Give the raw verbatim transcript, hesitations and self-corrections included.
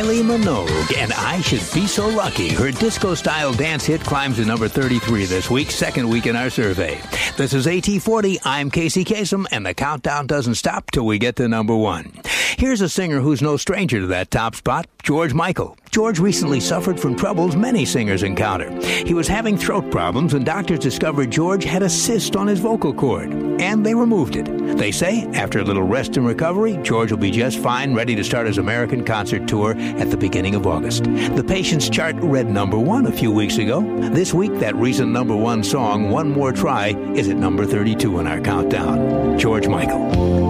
Kylie Minogue, and I Should Be So Lucky. Her disco-style dance hit climbs to number thirty-three this week, second week in our survey. This is A T forty. I'm Casey Kasem, and the countdown doesn't stop till we get to number one. Here's a singer who's no stranger to that top spot, George Michael. George recently suffered from troubles many singers encounter. He was having throat problems, and doctors discovered George had a cyst on his vocal cord, and they removed it. They say, after a little rest and recovery, George will be just fine, ready to start his American concert tour at the beginning of August. The Patience chart read number one a few weeks ago. This week, that recent number one song, One More Try, is at number thirty-two in our countdown. George Michael.